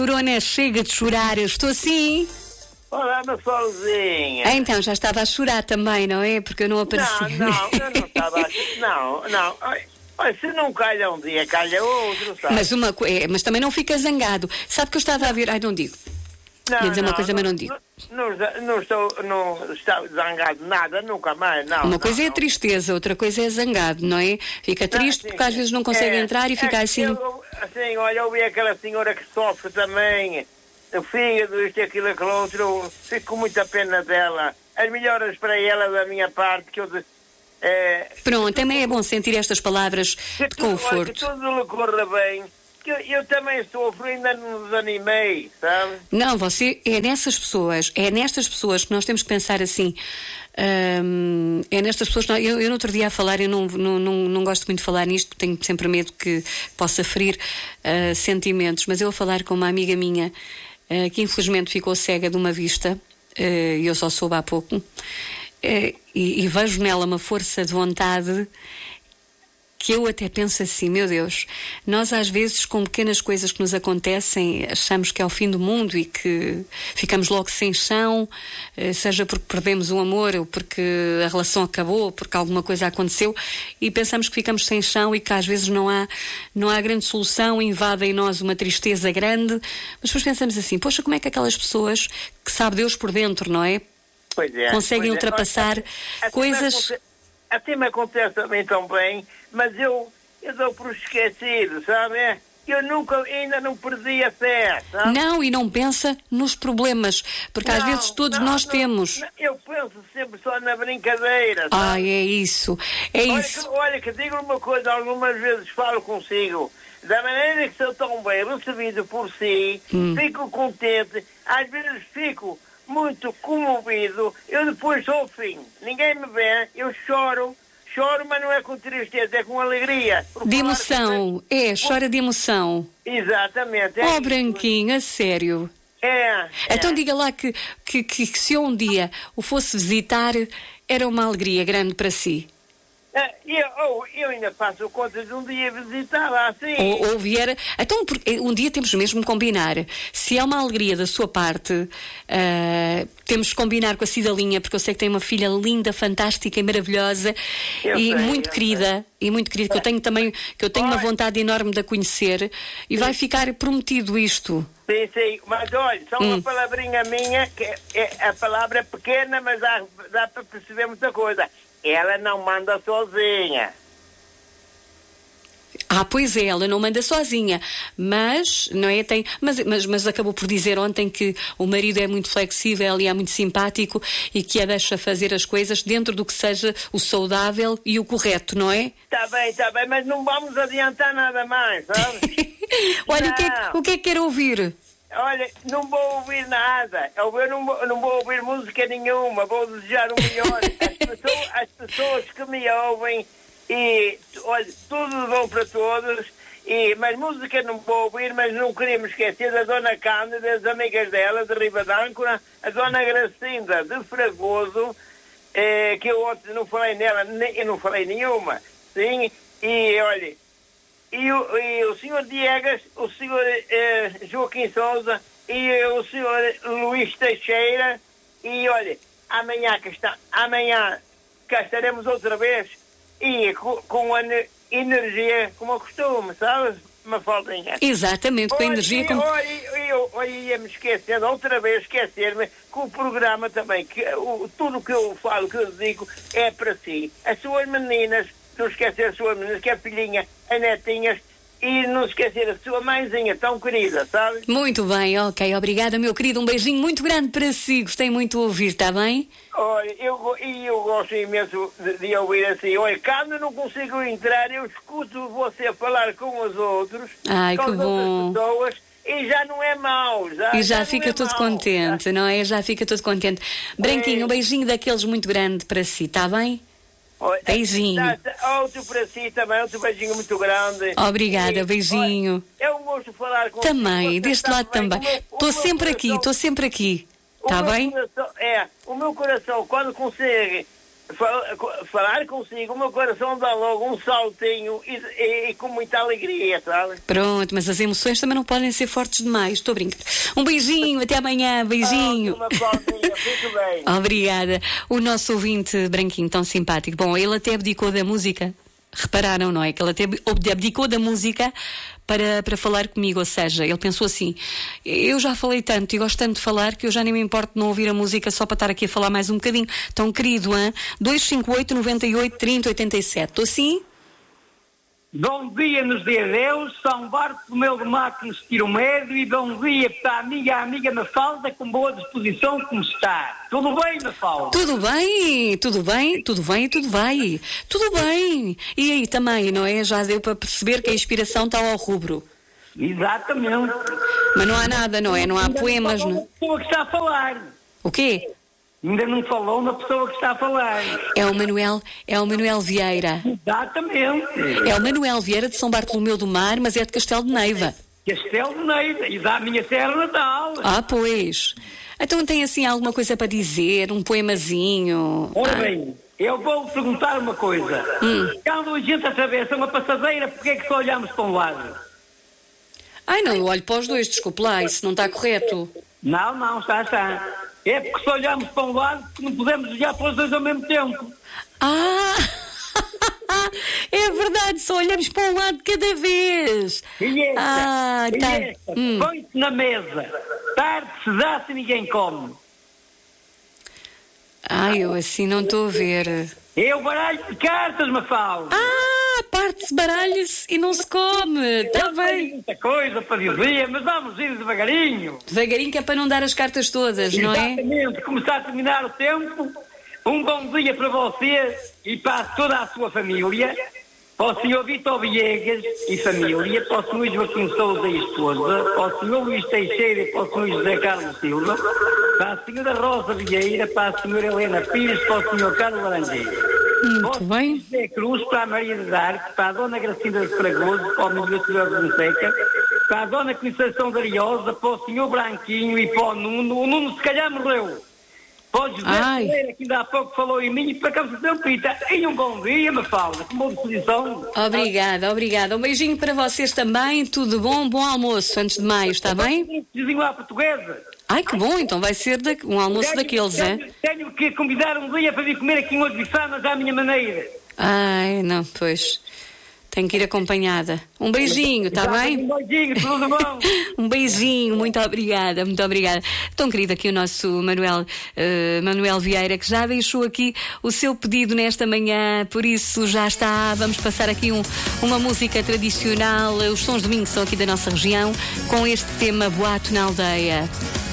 Corona, chega de chorar, eu estou assim. Olá, meu solzinha. Então, já estava a chorar também, não é? Porque eu não apareci. Não, eu não estava não. Olha, se não calha um dia, calha outro, sabe? Mas também não fica zangado. Sabe que eu estava a ver... Ai, não digo. Ia dizer uma coisa, mas não digo. Não estou zangado nada, nunca mais, não. Uma coisa é a tristeza, outra coisa é zangado, não é? Fica triste porque às vezes não consegue entrar e fica assim... Olha, eu vi aquela senhora que sofre também, o fígado, isto, aquilo, aquilo outro, fico com muita pena dela. As melhoras para ela da minha parte, que eu... Pronto, também é bom sentir estas palavras de conforto. Olha, que tudo lhe corra bem. Que eu também sofro, ainda não desanimei, sabe? Não, você é nestas pessoas que nós temos que pensar assim. É nestas pessoas. Eu no outro dia a falar, eu não gosto muito de falar nisto, tenho sempre medo que possa ferir sentimentos, mas eu a falar com uma amiga minha que infelizmente ficou cega de uma vista, e eu só soube há pouco, e vejo nela uma força de vontade que eu até penso assim, meu Deus, nós às vezes com pequenas coisas que nos acontecem achamos que é o fim do mundo e que ficamos logo sem chão, seja porque perdemos um amor ou porque a relação acabou, ou porque alguma coisa aconteceu, e pensamos que ficamos sem chão e que às vezes não há grande solução, invade em nós uma tristeza grande, mas depois pensamos assim, poxa, como é que aquelas pessoas que sabe Deus por dentro, não é? Pois é, conseguem ultrapassar coisas... Até me acontece também tão bem, mas eu dou por esquecido, sabe? Eu ainda não perdi a fé, sabe? Não, e não pensa nos problemas, porque às vezes todos nós temos. Eu penso sempre só na brincadeira, sabe? Ai, é isso. Olha que digo uma coisa, algumas vezes falo consigo, da maneira que sou tão bem recebido por si, fico contente, às vezes fico muito comovido, eu depois sou o fim. Ninguém me vê, eu choro, mas não é com tristeza, é com alegria. De emoção, chora de emoção. Exatamente. Branquinho, a sério. Então diga lá que se eu um dia o fosse visitar, era uma alegria grande para si. Eu ainda faço conta de um dia visitar lá, assim. Ou vier... Então, um dia temos mesmo de combinar. Se é uma alegria da sua parte, temos de combinar com a Cidalinha, porque eu sei que tem uma filha linda, fantástica e maravilhosa, muito querida, que eu tenho também, que eu tenho uma vontade enorme de a conhecer, e vai ficar prometido isto. Sim, mas olha, só uma palavrinha minha, que a palavra é pequena, mas dá para perceber muita coisa. Ela não manda sozinha. Pois é, ela não manda sozinha, mas não é, mas acabou por dizer ontem que o marido é muito flexível e é muito simpático e que a deixa fazer as coisas dentro do que seja o saudável e o correto, não é? Está bem, mas não vamos adiantar nada mais, sabe? Olha, o que é que quer ouvir? Olha, não vou ouvir nada. Eu não vou ouvir música nenhuma. Vou desejar o melhor. As pessoas que me ouvem, e olha, tudo bom para todos. Mas música não vou ouvir, mas não queríamos esquecer da Dona Cândida, das amigas dela, de Ribadâncora, a Dona Gracinda de Fragoso, que eu ontem não falei nela, eu não falei nenhuma. Sim, e olha... E o senhor Diegas, o senhor Joaquim Sousa e o senhor Luís Teixeira, e olha, amanhã cá estaremos outra vez, e com a energia como eu costumo, sabes? Uma faltinha. Exatamente, com a energia como... Olha, ia-me esquecendo, outra vez esquecer-me, que o programa também, que tudo o que eu falo, que eu digo, é para si. As suas meninas, não esquecer as suas meninas, que é a filhinha, as netinhas, e não esquecer a sua mãezinha tão querida, sabe? Muito bem, ok, obrigada, meu querido, um beijinho muito grande para si, gostei muito de ouvir, está bem? Olha, eu gosto imenso de ouvir assim, olha, quando não consigo entrar, eu escuto você falar com os outros, com as que bom. Outras pessoas, e já não é mau, já fica todo contente, não é? Já fica todo contente. Branquinho, um beijinho daqueles muito grande para si, está bem? Beijinho. Outro para si também, outro beijinho muito grande. Obrigada, beijinho. É um gosto falar com também, deste lado também. Estou sempre aqui, está bem? O meu coração, quando consegue falar consigo, o meu coração dá logo um saltinho e com muita alegria, sabe? Pronto, mas as emoções também não podem ser fortes demais. Estou a brincar. Um beijinho, até amanhã. Beijinho. Uma fotinha, muito bem. Obrigada. O nosso ouvinte branquinho tão simpático. Bom, ele até abdicou da música. Repararam, não é? Que ele até abdicou da música para falar comigo. Ou seja, ele pensou assim: eu já falei tanto e gosto tanto de falar que eu já nem me importo de não ouvir a música só para estar aqui a falar mais um bocadinho. Tão querido, hein? 258 98 30 87. Estou assim? Bom dia nos dê Deus, São Bartolomeu do Mar que nos tira o medo, e bom dia para a amiga Mafalda com boa disposição como está. Tudo bem, Mafalda? Tudo bem, tudo bem, tudo bem e tudo vai. Tudo bem. E aí também, não é? Já deu para perceber que a inspiração está ao rubro. Exatamente. Mas não há nada, não é? Não há poemas, não? A pessoa que está a falar. O quê? Ainda não falou na pessoa que está a falar. É o Manuel Vieira. Exatamente. É o Manuel Vieira de São Bartolomeu do Mar, mas é de Castelo de Neiva. Castelo de Neiva, e da minha terra natal. Ah, pois. Então tem assim alguma coisa para dizer? Um poemazinho? Ora bem, eu vou perguntar uma coisa. Quando a gente atravessa uma passadeira, porquê é que só olhamos para um lado? Ai, não, eu olho para os dois, desculpe lá, isso não está correto. Não, está. É porque só olhamos para um lado que não podemos olhar para os dois ao mesmo tempo. Ah! É verdade, só olhamos para um lado de cada vez. E esta, tá. Põe-te na mesa. Tarde se dá se ninguém come. Ai, eu assim não estou a ver. É o baralho de cartas, Mafalda. Parte-se, baralha-se e não se come. Está bem. Tem muita coisa para dizer, mas vamos ir devagarinho. Devagarinho que é para não dar as cartas todas, não é? Exatamente. Começar a terminar o tempo. Um bom dia para você e para toda a sua família. Para o Sr. Vitor Viegas e família. Para o Sr. Joaquim Sousa e esposa. Para o Sr. Luís Teixeira e para o Sr. José Carlos Silva. Para a Sra. Rosa Vieira. Para a Sra. Helena Pires. Para o Sr. Carlos Laranjeira. Muito bem. José Cruz, para a Maria de Arques, para a Dona Gracinda de Fragoso, para o Miguel Silva de Fonseca, para a Dona Conceição da Ariosa, para o Senhor Branquinho e para o Nuno. O Nuno se calhar morreu. Para o José Pereira, que ainda há pouco falou em mim, e para cá o Sr. Pita. E um bom dia, Mafalda, com boa disposição. Obrigada. Um beijinho para vocês também. Tudo bom? Bom almoço, antes de mais, está bem? Vizinho à portuguesa. Ai, que bom, então vai ser um almoço daqueles, hein? Tenho que convidar um dia para vir comer aqui em Odiçanas à minha maneira. Ai, não, pois. Tenho que ir acompanhada. Um beijinho, está bem? Um beijinho, tudo bom? Um beijinho, muito obrigada. Tão querido aqui o nosso Manuel Vieira, que já deixou aqui o seu pedido nesta manhã, por isso já está. Vamos passar aqui uma música tradicional. Os sons de domingo são aqui da nossa região, com este tema Boato na Aldeia.